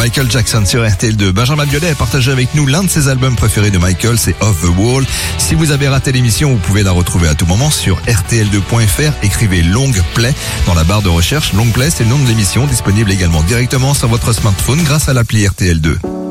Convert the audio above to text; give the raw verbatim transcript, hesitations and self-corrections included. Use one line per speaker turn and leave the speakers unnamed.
Michael Jackson sur R T L deux. Benjamin Biolay a partagé avec nous l'un de ses albums préférés de Michael, c'est Off the Wall. Si vous avez raté l'émission, vous pouvez la retrouver à tout moment sur R T L deux point F R. Écrivez Long Play dans la barre de recherche. Long Play, c'est le nom de l'émission, disponible également directement sur votre smartphone grâce à l'appli R T L deux.